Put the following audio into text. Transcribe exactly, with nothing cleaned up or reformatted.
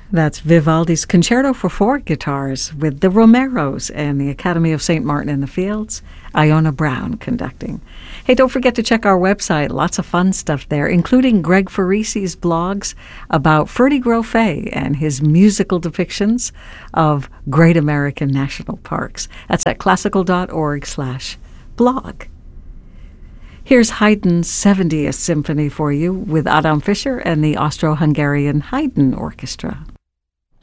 That's Vivaldi's Concerto for Four Guitars with the Romeros and the Academy of Saint Martin in the Fields, Iona Brown conducting. Hey, don't forget to check our website. Lots of fun stuff there, including Greg Farisi's blogs about Ferdy Grofé and his musical depictions of great American national parks. That's at classical.org slash blog. Here's Haydn's seventieth Symphony for you with Adam Fischer and the Austro-Hungarian Haydn Orchestra.